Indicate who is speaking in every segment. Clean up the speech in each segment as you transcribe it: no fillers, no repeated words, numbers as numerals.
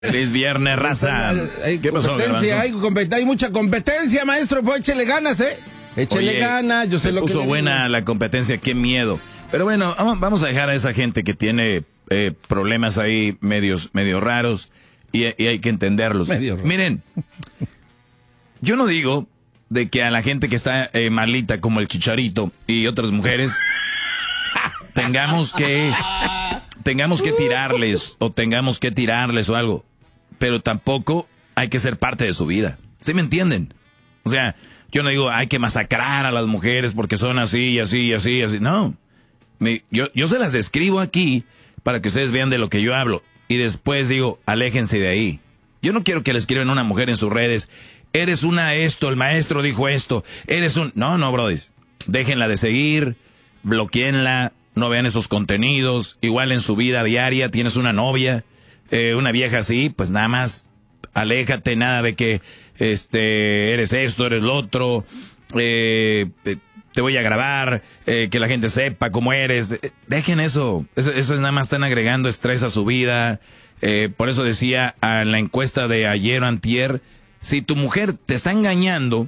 Speaker 1: Feliz viernes, raza.
Speaker 2: ¿Qué pasó, hay mucha competencia, maestro. Pues échele ganas, Échele ganas, yo sé lo que...
Speaker 1: Puso buena la competencia, qué miedo. Pero bueno, vamos a dejar a esa gente que tiene problemas ahí medio raros y hay que entenderlos. Miren, yo no digo de que a la gente que está malita como el Chicharito y otras mujeres tengamos que tirarles o algo. Pero tampoco hay que ser parte de su vida. ¿Sí me entienden? O sea, yo no digo hay que masacrar a las mujeres porque son así y así y así y así. No. Yo se las describo aquí para que ustedes vean de lo que yo hablo. Y después digo, aléjense de ahí. Yo no quiero que le escriban a una mujer en sus redes. Eres una esto, el maestro dijo esto. Eres un... No, brodis. Déjenla de seguir, bloqueenla, no vean esos contenidos. Igual en su vida diaria tienes una novia, una vieja así, pues nada más aléjate, nada de que eres esto, eres lo otro, te voy a grabar, que la gente sepa cómo eres. Dejen eso es nada más, están agregando estrés a su vida. Por eso decía a la encuesta de ayer o antier, si tu mujer te está engañando,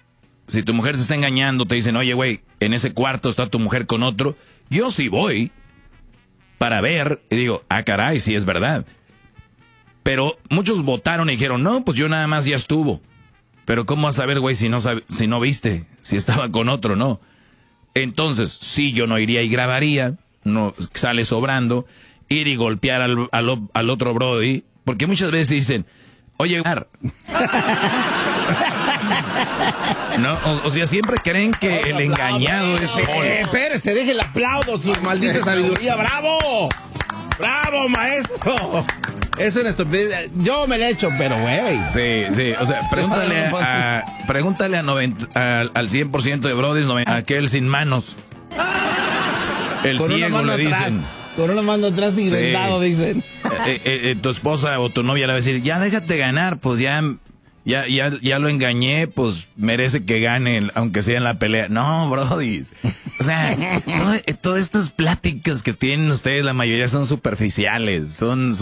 Speaker 1: te dicen, oye güey, en ese cuarto está tu mujer con otro, yo sí voy para ver, y digo, caray, sí es verdad. Pero muchos votaron y dijeron, no, pues yo nada más ya estuvo. Pero ¿cómo vas a saber, güey, si no viste, si estaba con otro, no? Entonces, sí, yo no iría y grabaría, no sale sobrando, ir y golpear al otro brody, porque muchas veces dicen, oye, no, o sea, siempre creen que el engañado es...
Speaker 2: Espérese, deje el aplauso, su maldita sabiduría, ¡bravo! ¡Bravo, maestro! Eso es estupidez. Yo me lo he hecho, pero güey.
Speaker 1: Sí, o sea, pregúntale al 100% de brodis, aquel sin manos. El
Speaker 2: con
Speaker 1: ciego le dicen.
Speaker 2: Con una mano atrás y vendado, dicen.
Speaker 1: Tu esposa o tu novia le va a decir, ya déjate ganar, pues ya lo engañé, pues merece que gane, aunque sea en la pelea. No, brodis. O sea, todas estas pláticas que tienen ustedes, la mayoría son superficiales,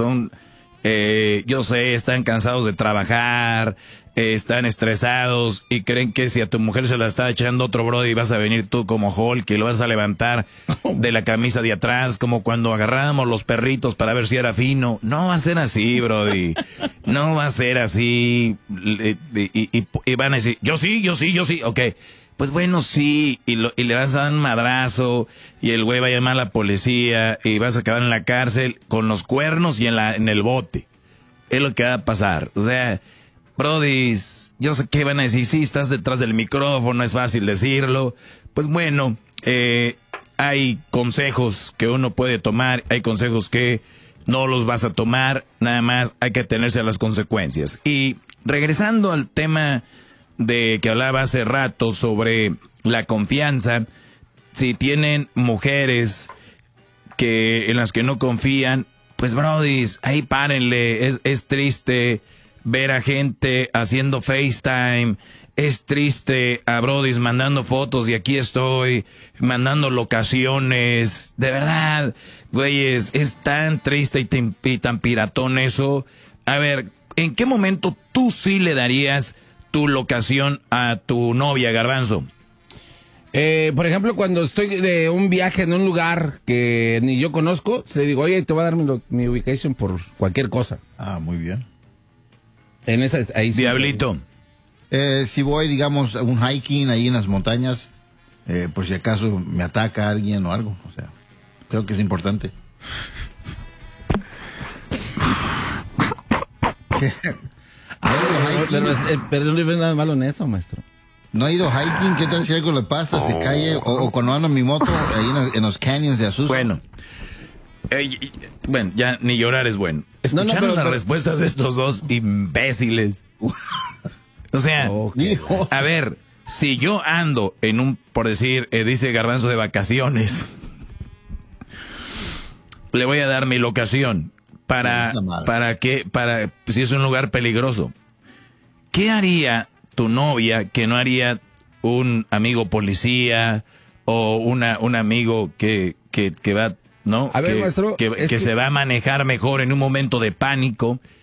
Speaker 1: yo sé, están cansados de trabajar, están estresados y creen que si a tu mujer se la está echando otro brody vas a venir tú como Hulk y lo vas a levantar de la camisa de atrás como cuando agarrábamos los perritos para ver si era fino. No va a ser así, brody. No va a ser así. Y van a decir, yo sí. Ok. Pues bueno, sí, y le vas a dar un madrazo, y el güey va a llamar a la policía, y vas a acabar en la cárcel con los cuernos y en el bote. Es lo que va a pasar. O sea, brodis, yo sé que van a decir, sí, estás detrás del micrófono, es fácil decirlo. Pues bueno, hay consejos que uno puede tomar, hay consejos que no los vas a tomar, nada más hay que atenerse a las consecuencias. Y regresando al tema de que hablaba hace rato sobre la confianza, si tienen mujeres en las que no confían, pues brodis, ahí párenle. Es triste ver a gente haciendo FaceTime, es triste a brodis mandando fotos y aquí estoy, mandando locaciones, de verdad, güeyes, es tan triste y tan piratón eso. A ver, ¿en qué momento tú sí le darías tu locación a tu novia, Garbanzo?
Speaker 2: Por ejemplo, cuando estoy de un viaje en un lugar que ni yo conozco, le digo, oye, te voy a dar mi ubicación por cualquier cosa.
Speaker 3: Ah, muy bien.
Speaker 2: Ahí sí.
Speaker 1: Diablito.
Speaker 3: Si voy, digamos, a un hiking ahí en las montañas, por si acaso me ataca alguien o algo, o sea, creo que es importante.
Speaker 2: Pero no le veo nada malo en eso, maestro.
Speaker 3: ¿No ha ido hiking? ¿Qué tal si algo le pasa, se cae? O cuando ando en mi moto, ahí en los canyons de Azusa.
Speaker 1: Bueno, ya ni llorar es bueno. Escucharon las respuestas de estos dos imbéciles. O sea, a ver, si yo ando en por decir, dice Garbanzo, de vacaciones, le voy a dar mi locación. ¿Para si es un lugar peligroso? ¿Qué haría tu novia que no haría un amigo policía o un amigo que va, ¿no?
Speaker 2: A ver, maestro,
Speaker 1: que se va a manejar mejor en un momento de pánico?